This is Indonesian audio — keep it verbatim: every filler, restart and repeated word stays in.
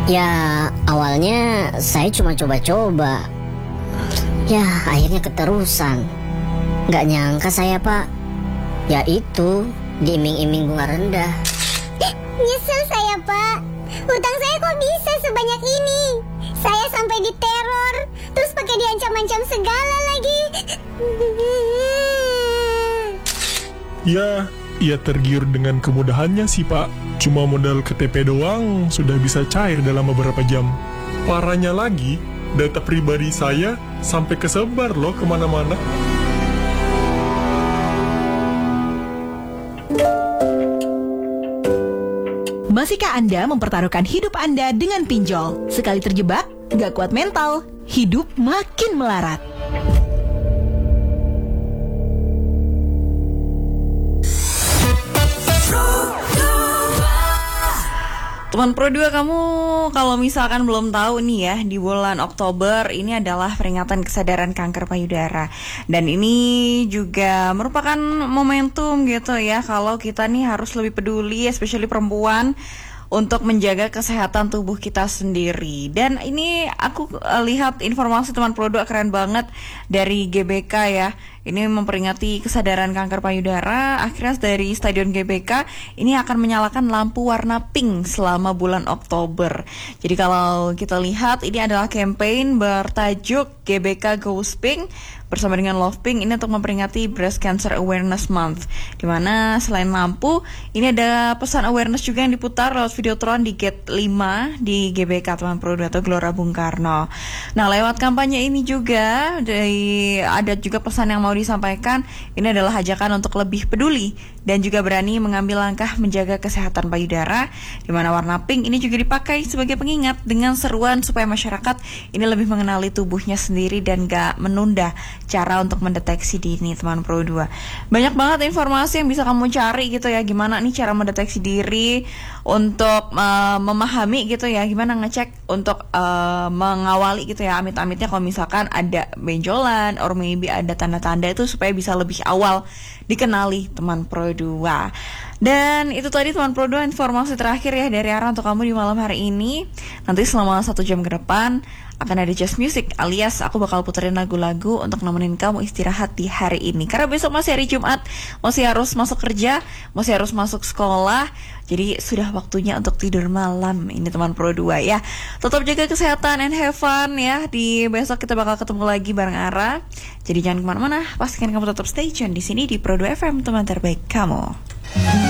Ya, awalnya saya cuma coba-coba. Ya, akhirnya keterusan. Gak nyangka saya, Pak. Ya itu, diiming-iming bunga rendah. Nyesel saya, Pak. Hutang saya kok bisa sebanyak ini? Saya sampai diteror, terus pakai diancam-ancam segala lagi. Ya, ia tergiur dengan kemudahannya sih, Pak. Cuma modal K T P doang sudah bisa cair dalam beberapa jam. Parahnya lagi, data pribadi saya sampai kesebar loh kemana-mana. Masihkah Anda mempertaruhkan hidup Anda dengan pinjol? Sekali terjebak, gak kuat mental, hidup makin melarat. Teman Pro dua, kamu kalau misalkan belum tahu nih ya, di bulan Oktober ini adalah peringatan kesadaran kanker payudara. Dan ini juga merupakan momentum gitu ya, kalau kita nih harus lebih peduli, especially perempuan, untuk menjaga kesehatan tubuh kita sendiri. Dan ini aku uh, lihat informasi teman Pro dua keren banget dari G B K ya. Ini memperingati kesadaran kanker payudara. Akhirnya dari Stadion G B K ini akan menyalakan lampu warna pink selama bulan Oktober. Jadi kalau kita lihat, ini adalah campaign bertajuk G B K Goes Pink bersama dengan Love Pink, ini untuk memperingati Breast Cancer Awareness Month, dimana selain lampu, ini ada pesan awareness juga yang diputar lewat videotron di Gate lima di G B K teman Pro dua atau Gelora Bung Karno. Nah, lewat kampanye ini juga dari, ada juga pesan yang mau disampaikan. Ini adalah ajakan untuk lebih peduli dan juga berani mengambil langkah menjaga kesehatan payudara, di mana warna pink ini juga dipakai sebagai pengingat dengan seruan supaya masyarakat ini lebih mengenali tubuhnya sendiri dan gak menunda cara untuk mendeteksi dini teman Pro dua. Banyak banget informasi yang bisa kamu cari gitu ya, gimana nih cara mendeteksi diri untuk uh, memahami gitu ya, gimana ngecek untuk uh, mengawali gitu ya, amit-amitnya kalau misalkan ada benjolan or maybe ada tanda-tanda itu, supaya bisa lebih awal dikenali teman Pro dua. Dan itu tadi teman Pro dua informasi terakhir ya dari Ara untuk kamu di malam hari ini. Nanti selama satu jam ke depan akan ada Just Music, alias aku bakal puterin lagu-lagu untuk nemenin kamu istirahat di hari ini. Karena besok masih hari Jumat, masih harus masuk kerja, masih harus masuk sekolah. Jadi sudah waktunya untuk tidur malam ini teman Pro dua ya. Tetap jaga kesehatan and have fun ya. Di besok kita bakal ketemu lagi bareng Ara. Jadi jangan kemana-mana, pastikan kamu tetap stay tune di sini di Pro dua F M, teman terbaik kamu.